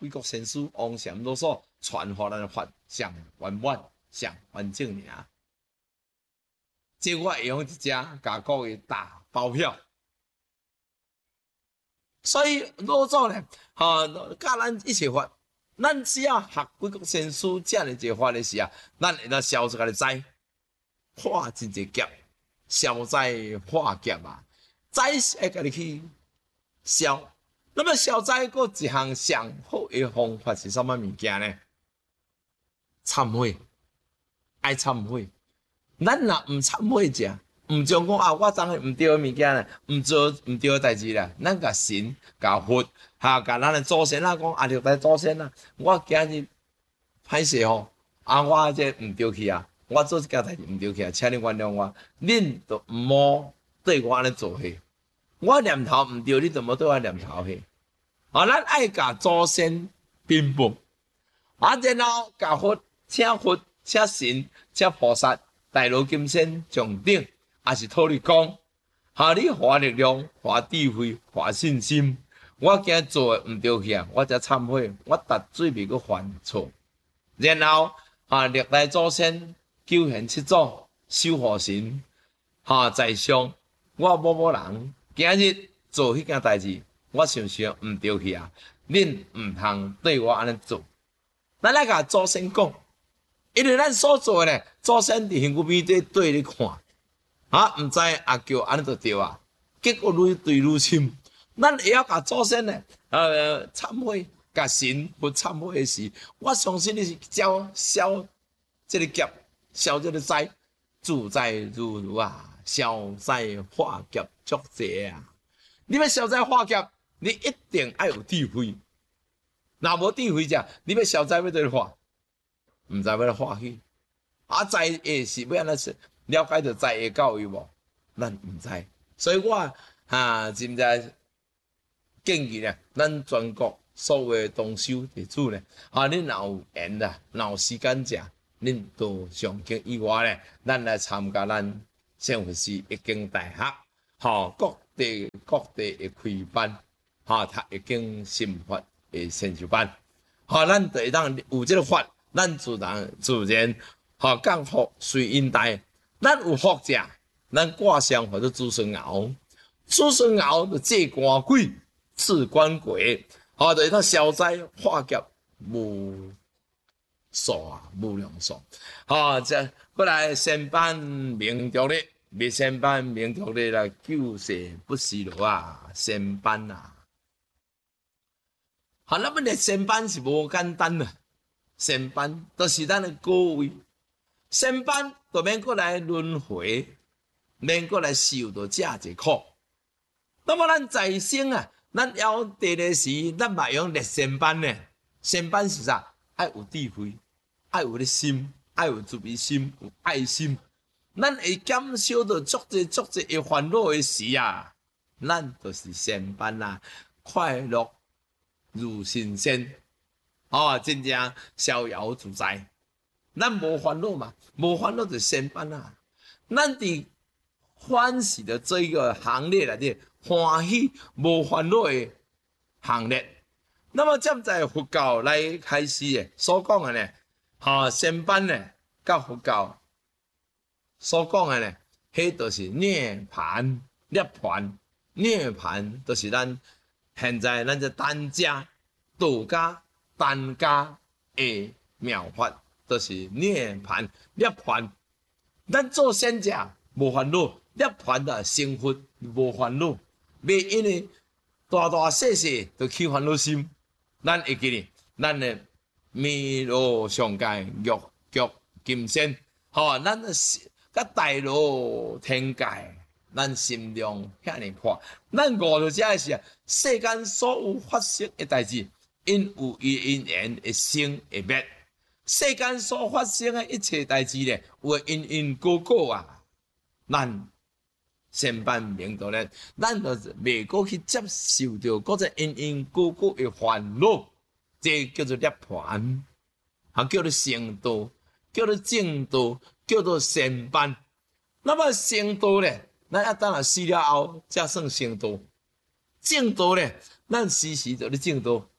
贵国先师王禅啰嗦传予咱的法上圆满、上完整尔。即我会用一只甲各位打包票。所以老早咧，教咱一切法，咱只要学贵国先师这样一个法的时啊，咱会当消除家己灾，化真济劫，消灾化劫啊！灾是会家己去消，那么消灾个一项上好的方法是什么物件呢？忏悔，爱忏悔。咱若毋忏悔者，毋将讲我昨日毋对的物件咧，毋做毋对的代志咧，咱甲神、甲佛、甲咱的祖先啊讲六代祖先啊，我今日歹势吼，我这毋对去啊，我做一件代志毋对去啊，请你原谅我，恁就毋好对我安尼做伙。我念头毋对，你就无对我念头去。咱爱甲祖先禀报，然后甲佛、请佛、请神、请菩萨。大罗金仙上顶，也是托你讲，你花力量、花智慧、花信心。我今日做的毋对去啊，我才忏悔，我绝对袂去犯错。然后历代祖先救现七祖、守护神，在上我某人今日做迄件代志，我想毋对去啊，恁毋通对我安尼做。咱来甲祖先讲。因为咱所做的咧，祖先伫身躯边对你看，毋知叫安尼就对啊。结果愈对愈深，咱会晓甲祖先咧，忏悔，甲神佛忏悔的时，我相信你是消这个劫，消这个灾，自在如如啊，消灾化劫足济啊！你要消灾化劫，你一定要有智慧。若无智慧者，你要消灾要对化。毋知要来化去，在下是要安怎说？了解到在下教育无？咱毋知，所以我真在建议咧，咱全国所有的同修弟子咧，恁若有缘啦，若有时间者，恁到上京以外咧，咱来参加咱圣佛寺易经大学，各地的开班，读易经心法的先修班，咱就会当有这个法。咱自然，降福随因带。咱有福者，咱挂上或者子孙熬，子孙熬就借官鬼，赐官鬼，就会当消灾化劫无数啊，无量数。这过来先办明朝咧，未先办明朝咧来救世不死路啊，先办啊。那么咧先办是无简单啊。先班就是咱的高位，先班就免过来轮回，免过来受到这一苦。那么咱在生啊，咱要第个时，咱嘛用练先班呢。先班是啥？爱有智慧，爱有咧心，爱有慈悲心，有爱心。咱会减少到足济的烦恼的时啊，咱就是先班啦，快乐如神仙。真正逍遥自在，咱无烦恼嘛，无烦恼就先办啊。咱伫欢喜的这一个行列内底，欢喜无烦恼的行列。那么现在佛教来开始的所讲的呢，先办呢，甲佛教所讲的呢，迄就是涅槃、涅槃就是咱现在咱这单家、道家。单家的妙法，就是涅槃。咱做仙者无烦恼，涅槃的成佛无烦恼，袂因为大细就起烦恼心。咱会记哩，咱的弥罗上界玉局金仙，咱甲大罗天界，咱心量遐尼宽。咱悟到这是世间所有发生的代志。因有因缘会生会灭，世间所发生的一切代志咧，有因果啊。咱先办明道咧，咱就是袂过去接受到嗰只因果的烦恼，这叫做涅槃，叫做成道，叫做正道，叫做先办。那么成道咧，咱等下死了后才算成道；正道咧，咱时就咧正道。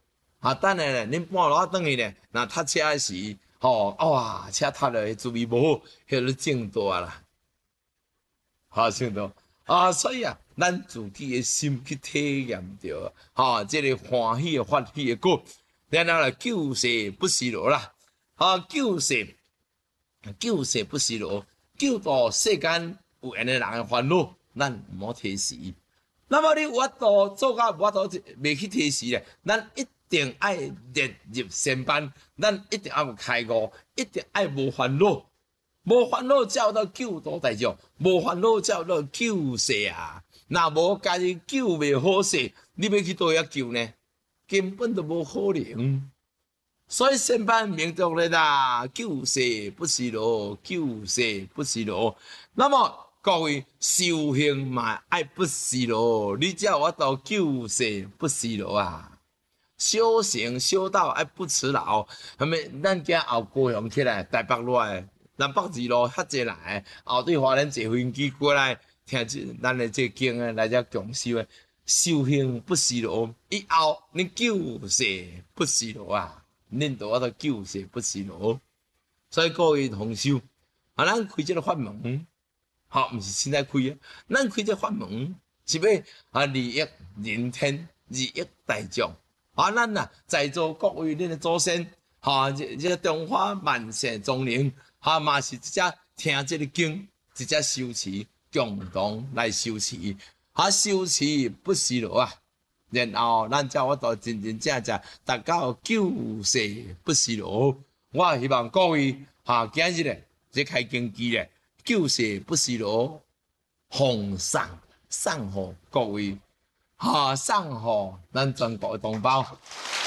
等下咧，恁半路啊转去咧，若塞车时，哇，车塞了，滋味无好，迄个正大啦，正大。所以啊，咱自己的心去体验着，这个欢喜的发喜的果，然后来救世不死路啦，救世不死路，救到世间有安尼人的烦恼，咱毋好提示。那么你有法度做到无法度袂去提示咧，咱一定爱列入仙班，咱一定要开悟，一定爱无烦恼。无烦恼才有到救度大众，无烦恼才有到救世啊！若无家己救袂好势，你要去倒遐救呢？根本都无可能。所以仙班明中咧啦，救世不是路，救世不是路。那么各位修行嘛爱不是路，你才有法度救世不是路啊！修行修道爱不辞劳，咱今后高雄起来，台北来。南北二路遐济人，后对华人坐飞机过来听咱的这经诶，来遮共修诶，修行不是路，以后恁救世不是路啊，恁都要到救世不是路。所以各位同修，咱开这个法门，毋是现在开啊，咱开这个法门是要利益人天，利益大众。咱在座各位恁的祖先，这个中华万世宗灵。嘛是直接听这个经，直接修持，共同来修持。修持不是路啊。然后咱才有法度真真正正达到救世不是路。我希望各位今日咧，这开经期咧，救世不是路，奉送互各位，送互咱全国的同胞。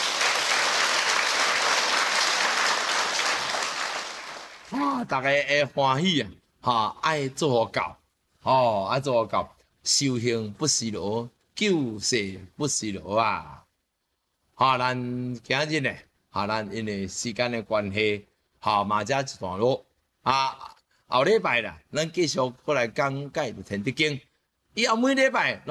大家会欢喜啊！爱做教，爱做教，修行不是路，救世不是路啊！咱今日呢，咱因为时间的关系，嘛遮一段落后礼拜啦，咱继续过来讲解《天地经》，以后每礼拜。